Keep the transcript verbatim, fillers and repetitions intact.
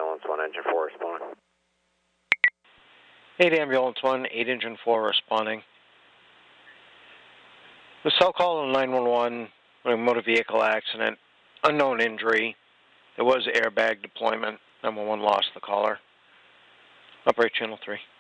Ambulance one, Engine four responding. eight Ambulance one, eight Engine four responding. The cell call on nine one one, a motor vehicle accident, unknown injury. There was airbag deployment. nine one one lost the caller. Operate channel three.